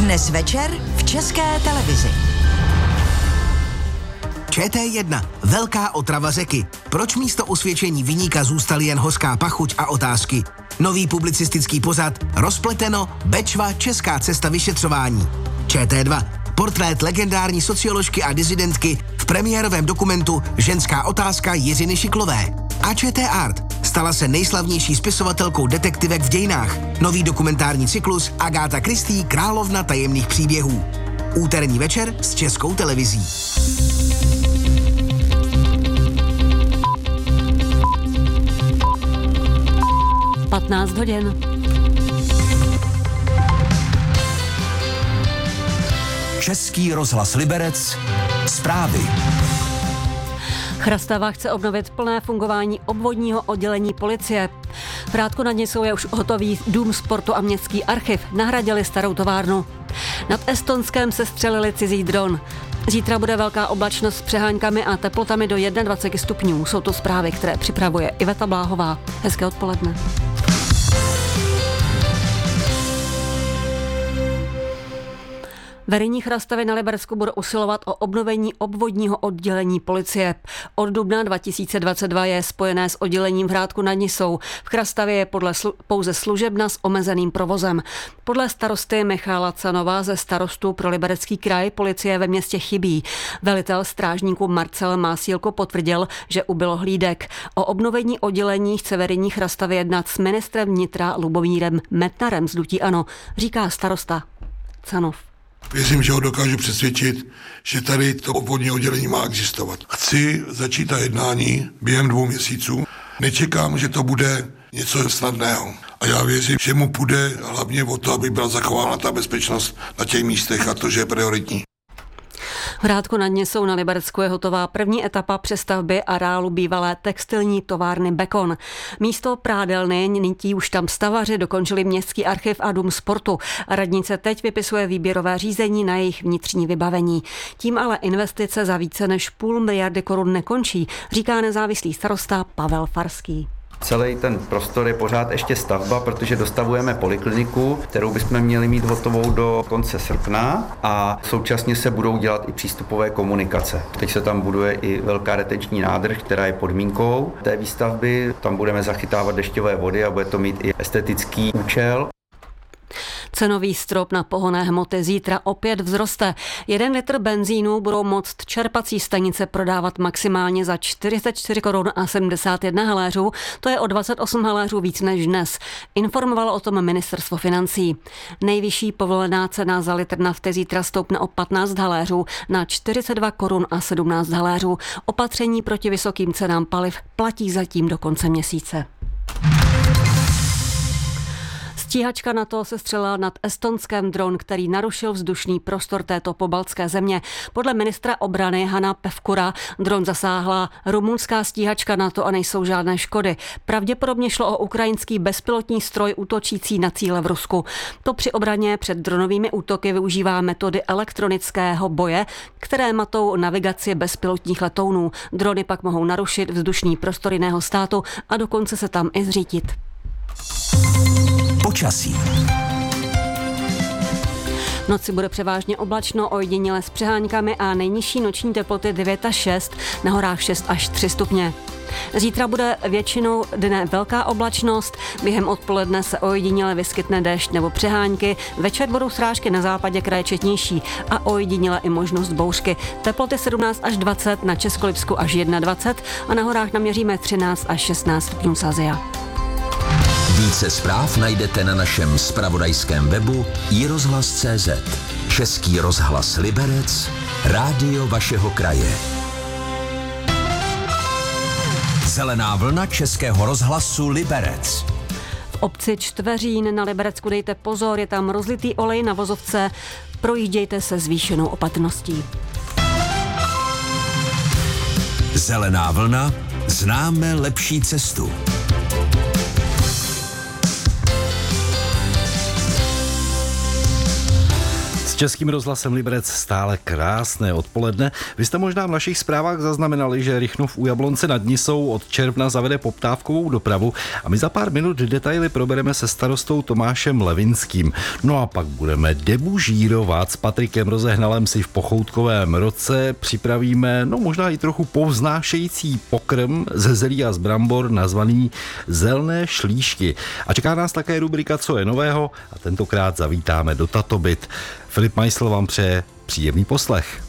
Dnes večer v České televizi. ČT1. Velká otrava řeky. Proč místo osvědčení viníka zůstaly jen hořká pachuť a otázky? Nový publicistický pořad Rozpleteno, Bečva, česká cesta vyšetřování. ČT2. Portrét legendární socioložky a disidentky v premiérovém dokumentu Ženská otázka Jiřiny Šiklové. A ČT Art. Stala se nejslavnější spisovatelkou detektivek v dějinách. Nový dokumentární cyklus Agáta Christie, královna tajemných příběhů. Úterní večer s Českou televizí. hodin. Český rozhlas Liberec. Zprávy. Chrastava chce obnovit plné fungování obvodního oddělení policie. V Hrádku nad Nisou je už hotový dům sportu a městský archiv. Nahradili starou továrnu. Nad Estonskem se střelili cizí dron. Zítra bude velká oblačnost s přeháňkami a teplotami do 21 stupňů. Jsou to zprávy, které připravuje Iveta Bláhová. Hezké odpoledne. Vedení Chrastavy na Liberecku bude usilovat o obnovení obvodního oddělení policie. Od dubna 2022 je spojené s oddělením v Hrádku nad Nisou. V Chrastavě je pouze služebna s omezeným provozem. Podle starosty Michala Canova ze starostů pro Liberecký kraj policie ve městě chybí. Velitel strážníků Marcel Másílko potvrdil, že ubylo hlídek. O obnovení oddělení chce vedení Chrastavy jednat s ministrem vnitra Lubomírem Metnarem z hnutí ANO, říká starosta Canov. Věřím, že ho dokážu přesvědčit, že tady to obvodní oddělení má existovat. Chci začít ta jednání během 2 měsíců. Nečekám, že to bude něco snadného. A já věřím, že mu půjde hlavně o to, aby byla zachována ta bezpečnost na těch místech a to, že je prioritní. V Hrádku nad Nisou na Liberecku je hotová první etapa přestavby areálu bývalé textilní továrny Bekon. Místo prádelny nití už tam stavaři dokončili městský archiv a dům sportu. Radnice teď vypisuje výběrové řízení na jejich vnitřní vybavení. Tím ale investice za více než 0,5 miliardy korun nekončí, říká nezávislý starosta Pavel Farský. Celý ten prostor je pořád ještě stavba, protože dostavujeme polikliniku, kterou bychom měli mít hotovou do konce srpna a současně se budou dělat i přístupové komunikace. Teď se tam buduje i velká retenční nádrž, která je podmínkou té výstavby. Tam budeme zachytávat dešťové vody a bude to mít i estetický účel. Cenový strop na pohonné hmoty zítra opět vzroste. 1 litr benzínu budou moct čerpací stanice prodávat maximálně za 44 korun a 71 haléřů, to je o 28 haléřů víc než dnes. Informovalo o tom ministerstvo financí. Nejvyšší povolená cena za litr nafty zítra stoupne o 15 haléřů na 42 korun a 17 haléřů. Opatření proti vysokým cenám paliv platí zatím do konce měsíce. Stíhačka NATO se střelila nad Estonskem dron, který narušil vzdušný prostor této pobaltské země. Podle ministra obrany Hanna Pevkura dron zasáhla rumunská stíhačka NATO a nejsou žádné škody. Pravděpodobně šlo o ukrajinský bezpilotní stroj útočící na cíle v Rusku. To při obraně před dronovými útoky využívá metody elektronického boje, které matou navigaci bezpilotních letounů. Drony pak mohou narušit vzdušný prostor jiného státu a dokonce se tam i zřítit. Počasí. V noci bude převážně oblačno, ojediněle s přeháňkami a nejnižší noční teploty 9 až 6, na horách 6 až 3 stupně. Zítra bude většinou dne velká oblačnost, během odpoledne se ojediněle vyskytne déšť nebo přehánky, večer budou srážky na západě kraje četnější a ojediněle i možnost bouřky. Teploty 17 až 20, na Českolipsku až 21 a na horách naměříme 13 až 16 stupňů Celsia. Více zpráv najdete na našem zpravodajském webu iRozhlas.cz. Český rozhlas Liberec, rádio vašeho kraje. Zelená vlna Českého rozhlasu Liberec. V obci Čtveřín na Liberecku dejte pozor, je tam rozlitý olej na vozovce, projíždějte se zvýšenou opatrností. Zelená vlna, známe lepší cestu. S Českým rozhlasem Liberec stále krásné odpoledne. Vy jste možná v našich zprávách zaznamenali, že Rychnov u Jablonce nad Nisou od června zavede poptávkovou dopravu a my za pár minut detaily probereme se starostou Tomášem Levinským. No a pak budeme debužírovat s Patrikem Rozehnalem si v pochoutkovém roce. Připravíme, možná i trochu povznášející pokrm ze zelí a z brambor nazvaný Zelné šlíšky. A čeká nás také rubrika Co je nového a tentokrát zavítáme do Tatobyt. Filip Majsl vám přeje příjemný poslech.